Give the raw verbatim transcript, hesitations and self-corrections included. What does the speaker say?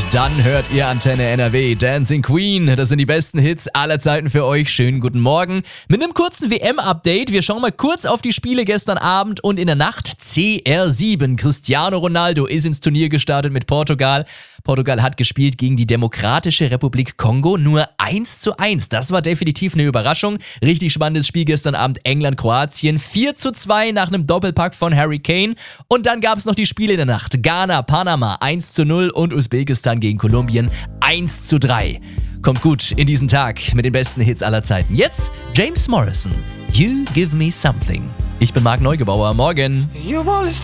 Dann hört ihr Antenne N R W, Dancing Queen. Das sind die besten Hits aller Zeiten für euch. Schönen guten Morgen. Mit einem kurzen W M-Update. Wir schauen mal kurz auf die Spiele gestern Abend und in der Nacht. C R sieben. Cristiano Ronaldo ist ins Turnier gestartet mit Portugal. Portugal hat gespielt gegen die Demokratische Republik Kongo. Nur eins zu eins. Das war definitiv eine Überraschung. Richtig spannendes Spiel gestern Abend. England-Kroatien. vier zu zwei nach einem Doppelpack von Harry Kane. Und dann gab es noch die Spiele in der Nacht. Ghana, Panama eins zu null und Usbekistan gegen Kolumbien eins zu drei. Kommt gut in diesen Tag mit den besten Hits aller Zeiten. Jetzt James Morrison. You Give Me Something. Ich bin Marc Neugebauer. Morgen.